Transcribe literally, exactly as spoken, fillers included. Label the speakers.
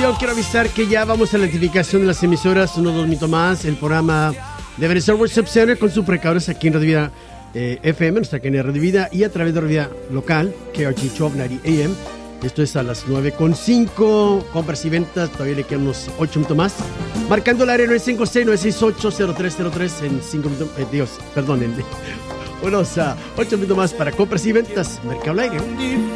Speaker 1: yo quiero avisar que ya vamos a la identificación de las emisoras, unos dos minutos más, el programa de Venezuela Worship Center con su precaudos aquí en Radio Vida eh, F M, nuestra cadena de Radio Vida, y a través de Radio Vida local, K R G doce noventa A M. Esto es a las nueve con cinco, compras y ventas, todavía le quedan unos ocho minutos más. Marcando el área nueve cinco seis, nueve seis ocho, cero tres cero tres en cinco minutos, eh, Dios, perdón, en unos uh, ocho minutos más para compras y ventas, Mercado al Aire.